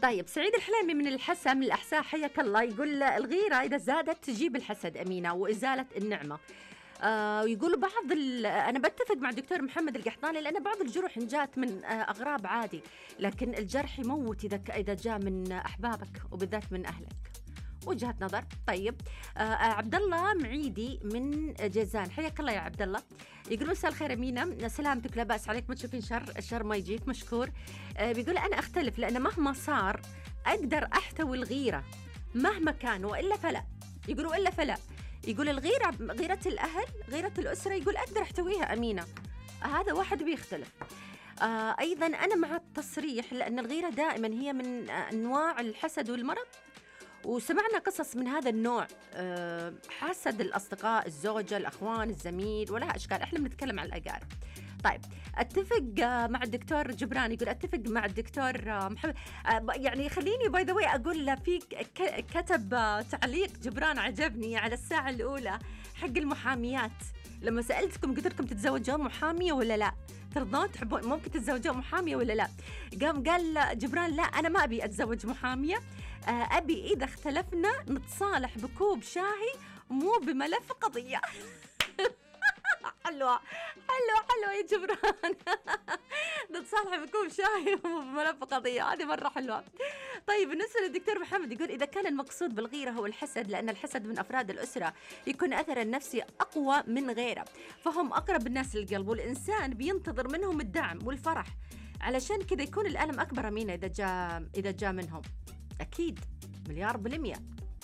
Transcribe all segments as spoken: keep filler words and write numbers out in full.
طيب سعيد الحليمي من الحسا من الأحساء، حياك الله، يقول الغيرة إذا زادت تجيب الحسد أمينة وإزالة النعمة. آه ويقولوا بعض أنا بتفق مع الدكتور محمد القحطاني، لأن بعض الجروح إن جات من آه أغراب عادي، لكن الجرح يموت إذا إذا جاء من أحبابك وبالذات من أهلك. وجهة نظر. طيب آه عبد الله معيدي من جيزان، حياك الله يا عبد الله. يقول مساء الخير أمينة، سلامتك لا بأس عليك، ما تشوفين شر، الشر ما يجيك، مشكور. آه بيقول أنا أختلف، لأن مهما صار أقدر أحتوي الغيرة مهما كان، وإلا فلا. يقول وإلا فلا. يقول الغيرة غيرة الأهل، غيرة الأسرة، يقول أقدر أحتويها أمينة. هذا واحد بيختلف. آه أيضا أنا مع التصريح، لأن الغيرة دائما هي من أنواع الحسد والمرض، وسمعنا قصص من هذا النوع. أه حسد الأصدقاء، الزوجة، الأخوان، الزميل، ولها أشكال. إحنا بنتكلم عن الأقارب. طيب أتفق مع الدكتور جبران، يقول أتفق مع الدكتور محمد. أه يعني خليني باي ذا واي أقول له، في كتب تعليق جبران عجبني على الساعة الأولى حق المحاميات، لما سألتكم قلت لكم تتزوجون محامية ولا لا، ترضون تحبون ممكن تتزوجون محامية ولا لا. قام قال جبران لا أنا ما أبي أتزوج محامية، أبي إذا اختلفنا نتصالح بكوب شاهي مو بملف قضية. حلوة حلوة حلوة يا جبران. نتصالح بكوب شاهي مو بملف قضية، هذه مرة حلوة. طيب بالنسبة للدكتور محمد، يقول إذا كان المقصود بالغيرة هو الحسد، لأن الحسد من أفراد الأسرة يكون أثر النفسي أقوى من غيره، فهم أقرب الناس للقلب، والإنسان بينتظر منهم الدعم والفرح، علشان كذا يكون الألم أكبر أمينة إذا جاء إذا جاء منهم. أكيد مليار بالمية.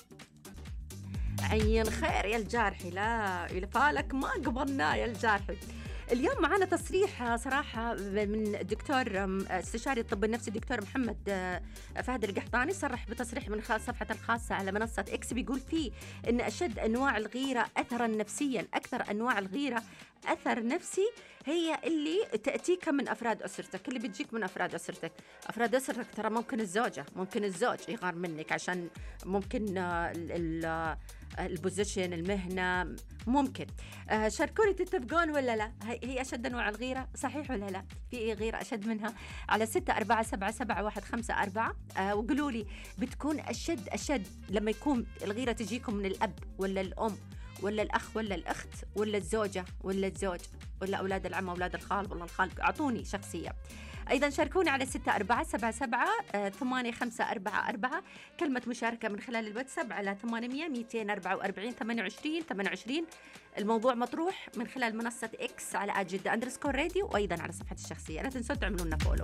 عين خير يا الجارحي، لا يلفالك ما قبلنا يا الجارحي. اليوم معنا تصريح صراحة من الدكتور استشاري الطب النفسي الدكتور محمد فهد القحطاني، صرح بتصريح من خلال صفحته الخاصة على منصة إكس، بيقول فيه إن أشد أنواع الغيرة أثرا نفسيا، أكثر أنواع الغيرة أثر نفسي هي اللي تأتيك من أفراد أسرتك، اللي بتجيك من أفراد أسرتك. أفراد أسرتك ترى ممكن الزوجة، ممكن الزوج يغار منك عشان ممكن ال البوزيشن، المهنة، ممكن. آه شاركوني تتفقون ولا لا؟ هي أشد أنواع الغيرة صحيح ولا لا؟ في إيه غيرة أشد منها؟ على ستة أربعة سبعة سبعة واحد خمسة أربعة. آه وقولوا لي بتكون أشد أشد لما يكون الغيرة تجيكم من الأب ولا الأم ولا الأخ ولا الأخت ولا الزوجة ولا الزوج ولا أولاد العم أولاد الخال ولا الخال. أعطوني شخصية. أيضا شاركوني على ستة أربعة سبعة سبعة ثمانية خمسة أربعة أربعة، كلمة مشاركة من خلال الواتساب على ثمانمية مئتين وأربعة وأربعين ثمانية وعشرين ثمانية وعشرين. الموضوع مطروح من خلال منصة إكس على @جدة أندرسكور راديو، وأيضا على صفحة الشخصية. لا تنسوا تعملوا لنا فولو.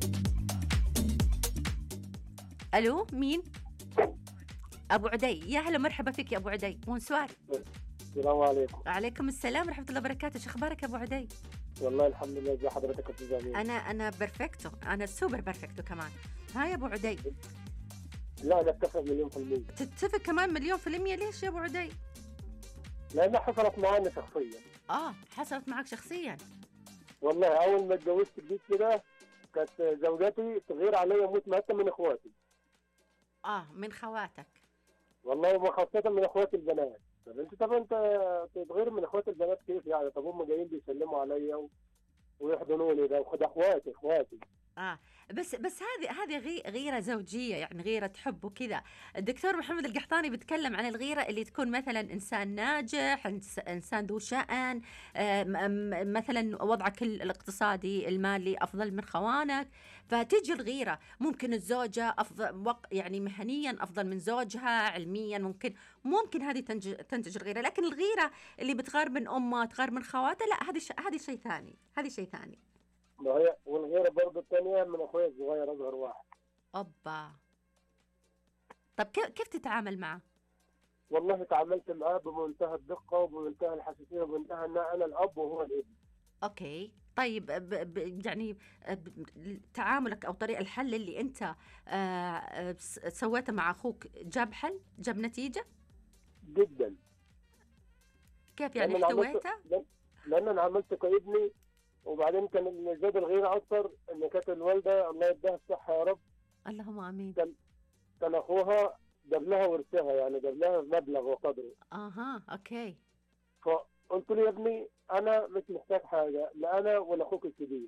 ألو مين؟ أبو عدي، يا هلا مرحبا فيك يا أبو عدي، مونسوار. السلام عليكم. وعليكم السلام ورحمة الله وبركاته. شو أخبارك يا أبو عدي؟ والله الحمد لله. ازي حضرتك يا استاذ امين؟ انا انا بيرفكتو، انا سوبر بيرفكتو كمان. ها يا ابو عدي؟ لا انا اتفق مليون في المية. تتفق كمان مليون في المية؟ ليش يا ابو عدي؟ لانها حصلت معانا شخصيا. اه حصلت معك شخصيا؟ والله اول ما اتجوزت جديد كده كانت زوجتي تغير عليا موت مهتة من اخواتي. اه من خواتك؟ والله وخاصة من اخواتي البنات. طب انت طب انت تتغير من اخواتي البنات كيف يعني؟ طب هم جايين بيسلموا عليا و... ويحضنوني، ده وخد اخواتي اخواتي. اه بس بس هذه هذه غي غيره زوجيه، يعني غيره حب وكذا. الدكتور محمد القحطاني بيتكلم عن الغيره اللي تكون مثلا انسان ناجح، انسان ذو شأن، آه مثلا وضعك الاقتصادي المالي افضل من خوانك، فتجي الغيره. ممكن الزوجه افضل وق يعني مهنيا افضل من زوجها، علميا ممكن ممكن هذه تنتج تنتج الغيره. لكن الغيره اللي بتغار من امها تغار من خواتها، لا هذه هذه شيء ثاني، هذه شيء ثاني. ما هي والغيره برضه الثانيه من اخويا الصغير اصغر واحد. اوبا. طب كيف كيف تتعامل معه؟ والله تعاملت معاه بمنتهى الدقه وبمنتهى الحساسيه وبمنتهى ان انا الاب وهو الابن. اوكي طيب ب ب يعني ب تعاملك او طريقه الحل اللي انت آه سويته مع اخوك جاب حل، جاب نتيجه جدا. كيف يعني احتويته؟ لان انا عملته كابني، وبعدين كان اللي زاد الغيره اكثر ان كانت الوالده الله يديها الصحه يا رب، اللهم امين، كان كان اخوها جاب لها ورثها، يعني جاب لها مبلغ وقدره. اها اوكي. فقلت له يا ابني انا مش محتاج حاجه، لا انا ولا اخوك الكبير.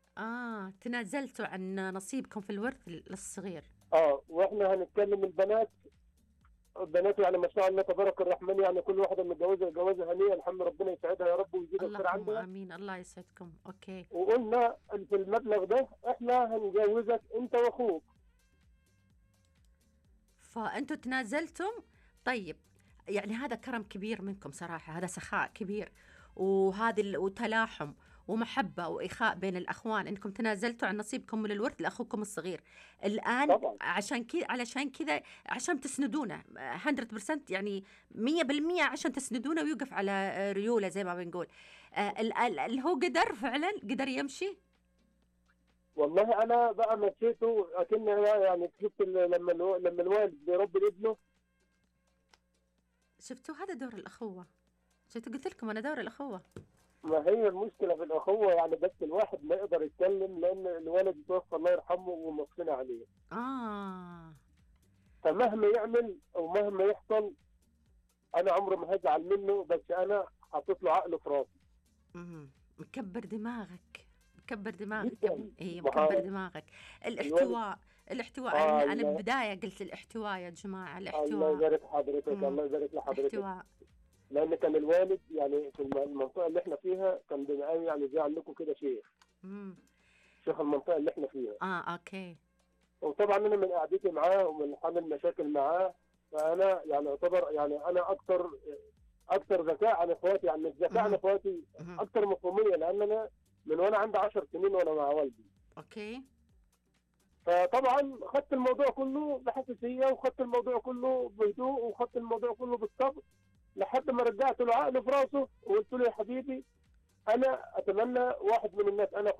اه تنازلتوا عن نصيبكم في الورث للصغير. اه واحنا هنتكلم البنات. البنات يعني ما شاء الله تبارك الرحمن، يعني كل واحده متجوزه جوازها هنيه، الحمد ربنا يسعدها يا رب ويزيد الخير اللهم عندها. امين، الله يسعدكم. اوكي. وقلنا في المبلغ ده احنا هنجوزك انت واخوك. فانتوا تنازلتم. طيب، يعني هذا كرم كبير منكم صراحة، هذا سخاء كبير، وهذه ال- وتلاحم ومحبة وإخاء بين الأخوان، إنكم تنازلتوا عن نصيبكم من الورث لأخوكم الصغير. الآن طبعا عشان كذا، علشان كذا، عشان تسندونه مية بالمية، يعني مية بالمية عشان تسندونه ويوقف على ريوله زي ما بنقول. آه، ال- ال- اللي هو قدر فعلا قدر يمشي. والله انا بقى مشيته اكن يعني شفت ال- لما الو- لما الوالد بيربي ابنه. شفتوا، هذا دور الأخوة. شفتوا، قلت لكم أنا دور الأخوة. ما هي المشكله في الاخوه يعني، بس الواحد ما يقدر يتكلم لان الولد توفى الله يرحمه وموصينا عليه. آه. فمهما يعمل او مهما يحصل انا عمري ما هزعل منه، بس انا حاطط له عقله في راسي. مم. مكبر دماغك، مكبر دماغك يا جدا. ابني. اي ما مكبر هو دماغك. الولد. الاحتواء. الاحتواء آه انا انا الله. البدايه قلت الاحتواء يا جماعه، الله الاحتواء. يبارك حضرتك، مم. الله يبارك لحضرتك. احتواء. لان كان الوالد يعني في الم- المنطقه اللي احنا فيها كان بيبقى يعني زي عندكم كده شيخ، مم. شيخ المنطقه اللي احنا فيها. اه اوكي. وطبعا انا من قعدتي معاه ومن حل المشاكل معاه، فانا يعني اعتبر يعني انا اكثر اكثر ذكاء عن اخواتي، يعني مش ذكاء عن مم. اخواتي، مم. اكثر مفهوميه، لان انا من وانا عندي عشر سنين وانا مع والدي. اوكي. فطبعا خدت الموضوع كله بحساسيه، وخدت الموضوع كله بهدوء، وخدت الموضوع كله بالصبر، لحد ما رجعت له عقله في راسه وقلت له يا حبيبي انا اتمنى واحد من الناس، انا